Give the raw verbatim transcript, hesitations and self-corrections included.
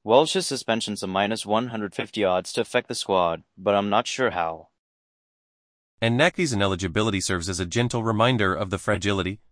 Welsh's suspension's a minus one hundred fifty odds to affect the squad, but I'm not sure how. And Naki's ineligibility serves as a gentle reminder of the fragility